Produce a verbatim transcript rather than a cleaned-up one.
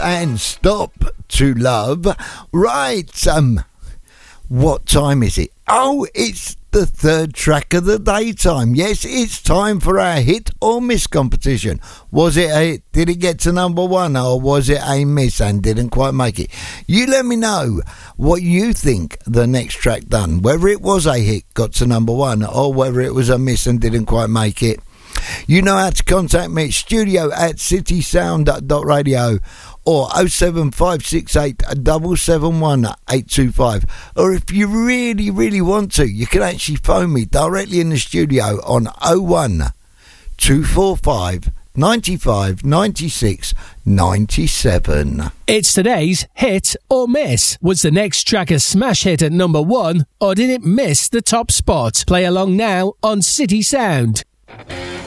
and Stop to Love. Right, um, what time is it? Oh, it's the third track of the daytime. Yes, it's time for our hit or miss competition. Was it a hit? Did it get to number one, or was it a miss and didn't quite make it? You let me know what you think the next track done, whether it was a hit, got to number one, or whether it was a miss and didn't quite make it. You know how to contact me, studio at citysound dot radio or oh seven five six eight seven seven one eight two five. Or if you really, really want to, you can actually phone me directly in the studio on oh one two four five nine five nine six nine seven. It's today's hit or miss. Was the next track a smash hit at number one, or did it miss the top spot? Play along now on City Sound.